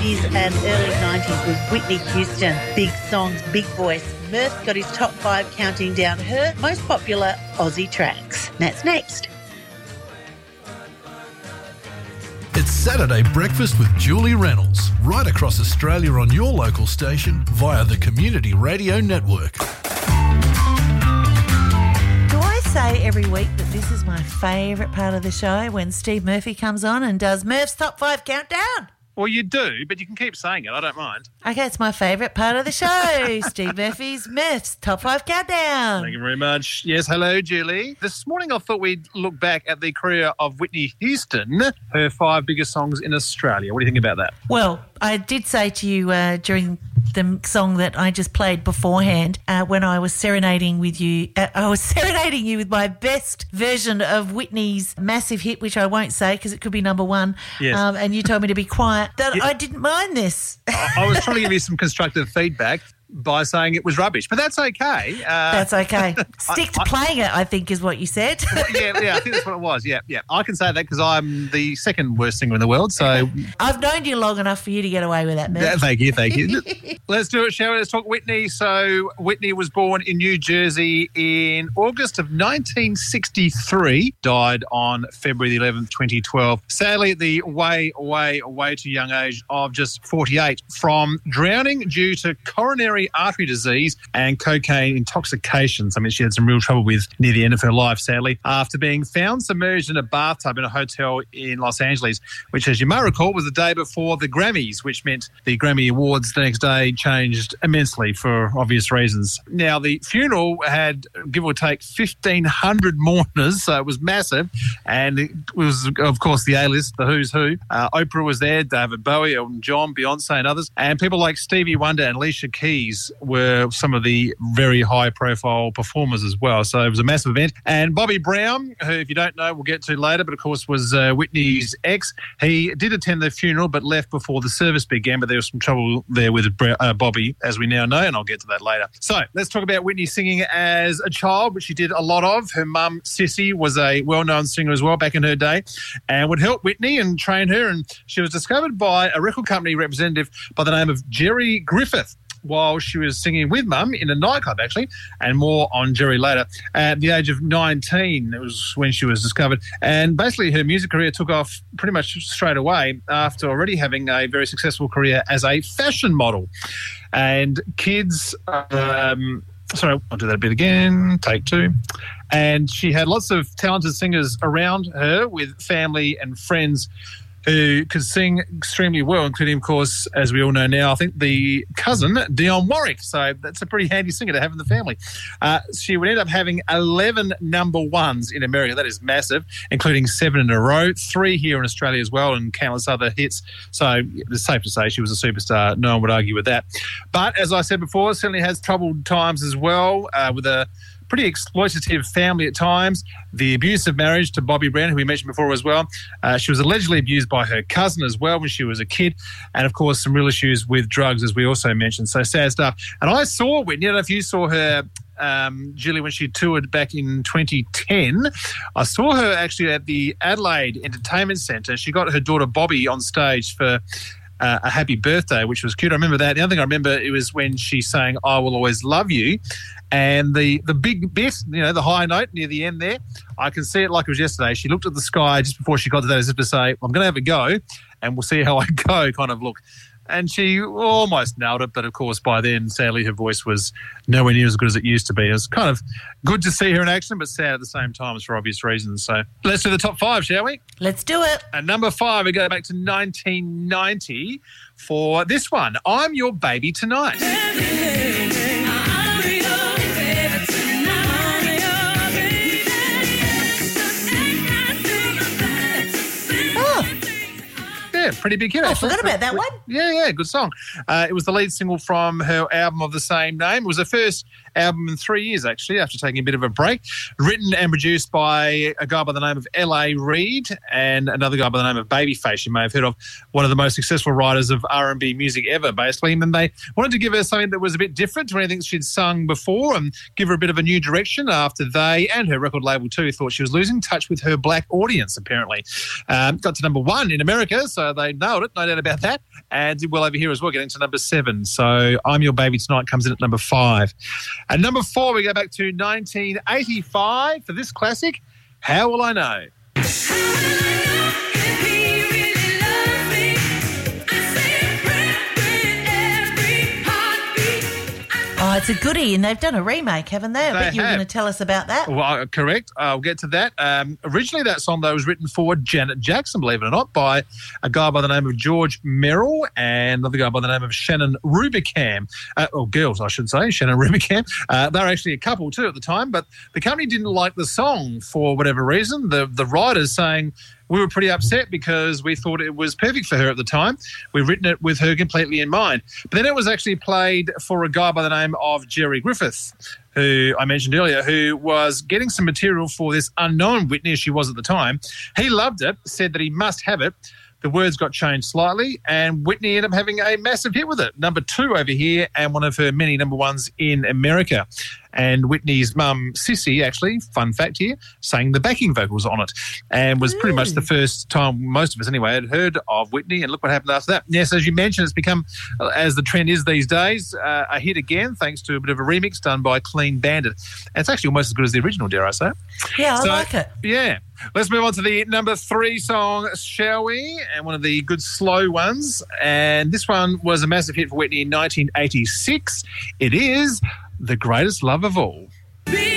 80s and early 90s was Whitney Houston. Big songs, big voice. Murph got his top 5 counting down her most popular Aussie tracks. That's next. It's Saturday Breakfast with Julie Reynolds, right across Australia on your local station via the Community Radio Network. Do I say every week that this is my favourite part of the show when Steve Murphy comes on and does Murph's Top 5 Countdown? Well, you do, but you can keep saying it. I don't mind. Okay, it's my favourite part of the show. Steve Murphy's Murph's Top 5 Countdown. Thank you very much. Yes, hello, Julie. This morning I thought we'd look back at the career of Whitney Houston, her 5 biggest songs in Australia. What do you think about that? Well, I did say to you during the song that I just played beforehand when I was serenading with you. I was serenading you with my best version of Whitney's massive hit, which I won't say because it could be number 1. Yes. And you told me to be quiet. That I didn't mind this. I was trying to give you some constructive feedback by saying it was rubbish, but that's okay. That's okay. Stick to playing it, I think, is what you said. Yeah, I think that's what it was. Yeah. I can say that because I'm the second worst singer in the world. So I've known you long enough for you to get away with that, man. Yeah, thank you. Let's do it, shall we? Let's talk Whitney. So Whitney was born in New Jersey in August of 1963, died on February the 11th, 2012. Sadly, at the way too young age of just 48 from drowning due to coronary artery disease and cocaine intoxication. Something she had some real trouble with near the end of her life, sadly, after being found submerged in a bathtub in a hotel in Los Angeles, which, as you may recall, was the day before the Grammys, which meant the Grammy Awards the next day changed immensely for obvious reasons. Now, the funeral had, give or take, 1,500 mourners, so it was massive, and it was, of course, the A-list, the who's who. Oprah was there, David Bowie, Elton John, Beyonce and others, and people like Stevie Wonder and Alicia Keys were some of the very high-profile performers as well. So it was a massive event. And Bobby Brown, who, if you don't know, we'll get to later, but of course was Whitney's ex, he did attend the funeral but left before the service began, but there was some trouble there with Bobby, as we now know, and I'll get to that later. So let's talk about Whitney singing as a child, which she did a lot of. Her mum, Sissy, was a well-known singer as well back in her day and would help Whitney and train her, and she was discovered by a record company representative by the name of Jerry Griffith while she was singing with Mum in a nightclub, actually, and more on Jerry later. At the age of 19, it was when she was discovered, and basically her music career took off pretty much straight away after already having a very successful career as a fashion model. And kids... Sorry, I'll do that a bit again. Take 2. And she had lots of talented singers around her with family and friends who could sing extremely well, including, of course, as we all know now, I think the cousin, Dionne Warwick. So that's a pretty handy singer to have in the family. She would end up having 11 number 1s in America. That is massive, including 7 in a row, 3 here in Australia as well, and countless other hits. So it's safe to say she was a superstar. No one would argue with that. But as I said before, certainly has troubled times as well, with a pretty exploitative family at times, the abusive marriage to Bobby Brown, who we mentioned before as well. She was allegedly abused by her cousin as well when she was a kid, and of course some real issues with drugs, as we also mentioned. So sad stuff. And I saw Whitney, I don't know if you saw her, Julie, when she toured back in 2010. I saw her actually at the Adelaide Entertainment Centre. She got her daughter Bobby on stage for a happy birthday, which was cute. I remember that. The other thing I remember, it was when she sang I Will Always Love You, and the big bit, the high note near the end there, I can see it like it was yesterday. She looked at the sky just before she got to that as if to say, I'm going to have a go and we'll see how I go kind of look. And she almost nailed it, but of course by then, sadly, her voice was nowhere near as good as it used to be. It was kind of good to see her in action, but sad at the same time for obvious reasons. So let's do the top 5, shall we? Let's do it. At number 5, we go back to 1990 for this one, I'm Your Baby Tonight. Yeah, pretty big hit. I forgot about that one. Yeah, good song. It was the lead single from her album of the same name. It was her first album in 3 years, actually, after taking a bit of a break. Written and produced by a guy by the name of L.A. Reid and another guy by the name of Babyface, you may have heard of, one of the most successful writers of R&B music ever, basically. And they wanted to give her something that was a bit different to anything she'd sung before and give her a bit of a new direction after they, and her record label too, thought she was losing touch with her black audience, apparently. Got to number 1 in America, so they nailed it, no doubt about that, and did well over here as well, getting to number 7. So I'm Your Baby Tonight comes in at number 5. And number 4, we go back to 1985 for this classic, How Will I Know? Oh, it's a goodie, and they've done a remake, haven't they? I bet you were going to tell us about that. Well, correct. I'll get to that. Originally, that song, though, was written for Janet Jackson, believe it or not, by a guy by the name of George Merrill and another guy by the name of Shannon Rubicam. Or girls, I should say, Shannon Rubicam. They were actually a couple, too, at the time, but the company didn't like the song for whatever reason. The writers saying, we were pretty upset because we thought it was perfect for her at the time. We've written it with her completely in mind. But then it was actually played for a guy by the name of Jerry Griffith, who I mentioned earlier, who was getting some material for this unknown Whitney, as she was at the time. He loved it, said that he must have it. The words got changed slightly, and Whitney ended up having a massive hit with it. Number 2 over here, and one of her many number 1s in America. And Whitney's mum, Sissy, actually, fun fact here, sang the backing vocals on it, and was pretty much the first time most of us anyway had heard of Whitney, and look what happened after that. Yes, as you mentioned, it's become, as the trend is these days, a hit again, thanks to a bit of a remix done by Clean Bandit. And it's actually almost as good as the original, dare I say. Yeah, I like it. Yeah. Let's move on to the number 3 song, shall we? And one of the good slow ones. And this one was a massive hit for Whitney in 1986. It is The Greatest Love of All.